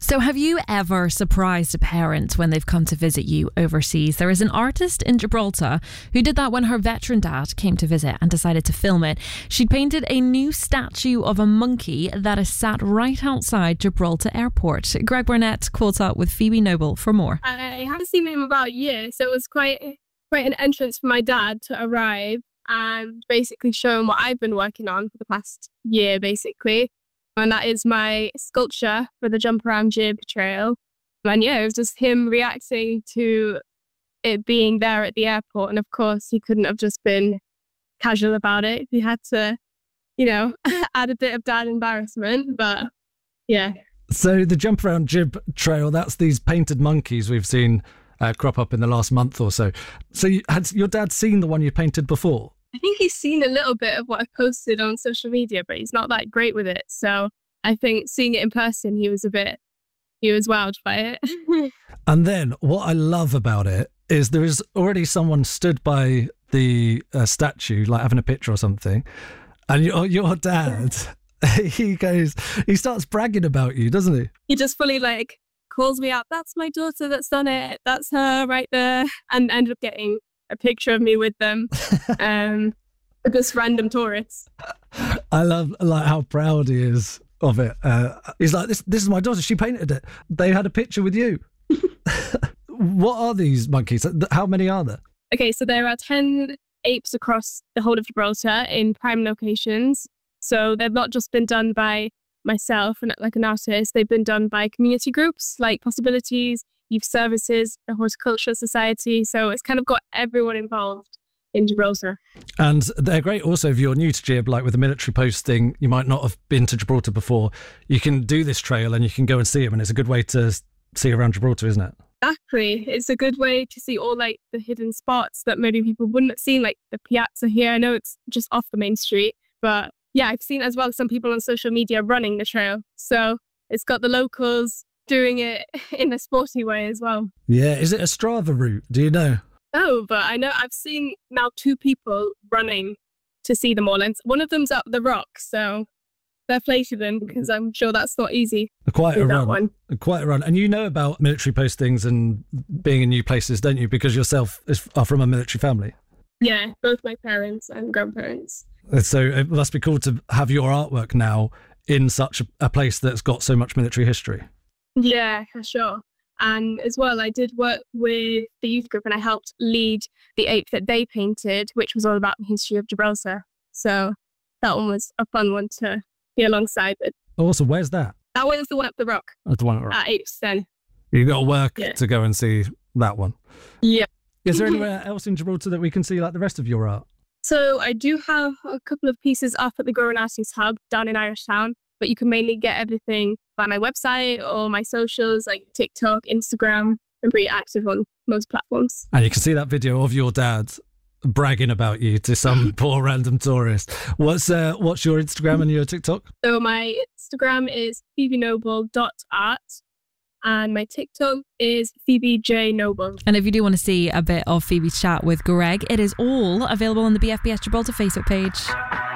So have you ever surprised a parent when they've come to visit you overseas? There is an artist in Gibraltar who did that when her veteran dad came to visit and decided to film it. She'd painted a new statue of a monkey that is sat right outside Gibraltar Airport. Greg Burnett caught up with Phoebe Noble for more. I haven't seen him about a year, so it was quite an entrance for my dad to arrive and basically show him what I've been working on for the past year, basically. And that is my sculpture for the Jump Around Jib Trail. And yeah, it was just him reacting to it being there at the airport. And of course, he couldn't have just been casual about it. He had to, add a bit of dad embarrassment. But yeah. So the Jump Around Jib Trail, that's these painted monkeys we've seen crop up in the last month or so. So had your dad seen the one you painted before? I think he's seen a little bit of what I posted on social media, but he's not that great with it. So I think seeing it in person, he was wowed by it. And then what I love about it is there is already someone stood by the statue, like having a picture or something. And your dad, he starts bragging about you, doesn't he? He just fully calls me out. That's my daughter that's done it. That's her right there. And ended up getting a picture of me with them, just random tourists. I love how proud he is of it. He's like, this is my daughter. She painted it. They had a picture with you. What are these monkeys? How many are there? Okay, so there are 10 apes across the whole of Gibraltar in prime locations. So they've not just been done by myself and like an artist. They've been done by community groups like Possibilities, Youth Services, the Horticultural Society. So it's kind of got everyone involved in Gibraltar. And they're great also if you're new to Gib, like with the military posting, you might not have been to Gibraltar before. You can do this trail and you can go and see them, and it's a good way to see around Gibraltar, isn't it? Exactly. It's a good way to see all the hidden spots that maybe people wouldn't have seen, like the piazza here. I know it's just off the main street, but yeah, I've seen as well some people on social media running the trail. So it's got the locals doing it in a sporty way as well. Yeah. Is it a Strava route? Do you know? Oh, but I know I've seen now 2 people running to see them all. And one of them's up the rock. So fair play to them, because I'm sure that's not easy. Quite a run. Quite a run. And you know about military postings and being in new places, don't you? Because yourself are from a military family. Yeah, both my parents and grandparents. So it must be cool to have your artwork now in such a place that's got so much military history. Yeah, for sure. And as well, I did work with the youth group and I helped lead the ape that they painted, which was all about the history of Gibraltar. So that one was a fun one to be alongside with. Awesome. Where's that? That one is the one up the rock. That's the one up the rock. At Apesden. You've got to work to go and see that one. Yeah. Is there anywhere else in Gibraltar that we can see like the rest of your art? So I do have a couple of pieces up at the Growing Artists Hub down in Irish Town, but you can mainly get everything by my website or my socials like TikTok, Instagram. I'm pretty active on most platforms. And you can see that video of your dad bragging about you to some poor random tourist. What's your Instagram and your TikTok? So my Instagram is phoebenoble.art. And my TikTok is Phoebe J Noble. And if you do want to see a bit of Phoebe's chat with Greg, it is all available on the BFBS Gibraltar Facebook page.